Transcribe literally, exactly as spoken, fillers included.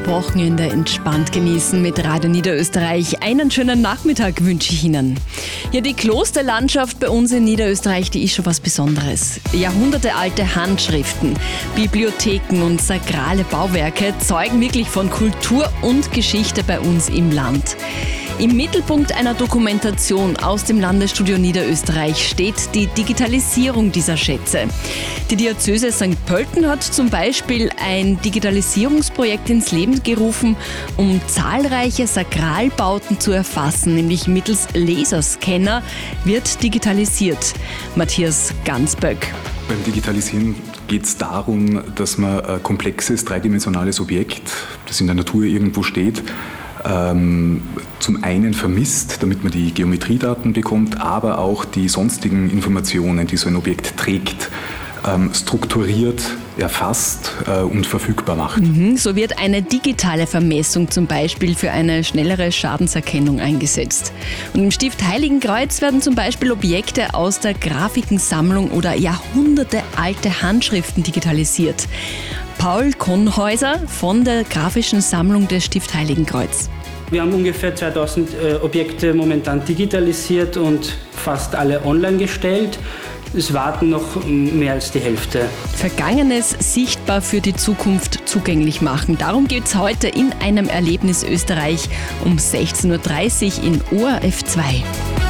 Wochenende entspannt genießen mit Radio Niederösterreich. Einen schönen Nachmittag wünsche ich Ihnen. Ja, die Klosterlandschaft bei uns in Niederösterreich, die ist schon was Besonderes. Jahrhundertealte Handschriften, Bibliotheken und sakrale Bauwerke zeugen wirklich von Kultur und Geschichte bei uns im Land. Im Mittelpunkt einer Dokumentation aus dem Landesstudio Niederösterreich steht die Digitalisierung dieser Schätze. Die Diözese Sankt Pölten hat zum Beispiel ein Digitalisierungsprojekt ins Leben gerufen, um zahlreiche Sakralbauten zu erfassen, nämlich mittels Laserscanner wird digitalisiert. Matthias Gansböck. Beim Digitalisieren geht es darum, dass man ein komplexes, dreidimensionales Objekt, das in der Natur irgendwo steht, ähm, zum einen vermisst, damit man die Geometriedaten bekommt, aber auch die sonstigen Informationen, die so ein Objekt trägt, ähm, strukturiert, erfasst äh, und verfügbar macht. Mhm, so wird eine digitale Vermessung zum Beispiel für eine schnellere Schadenserkennung eingesetzt. Und im Stift Heiligenkreuz werden zum Beispiel Objekte aus der Grafikensammlung oder jahrhundertealte Handschriften digitalisiert. Paul Konhäuser von der grafischen Sammlung des Stift Heiligenkreuz. Wir haben ungefähr zweitausend äh, Objekte momentan digitalisiert und fast alle online gestellt. Es warten noch mehr als die Hälfte. Vergangenes sichtbar für die Zukunft zugänglich machen. Darum geht es heute in einem Erlebnis Österreich um sechzehn Uhr dreißig in O R F zwei.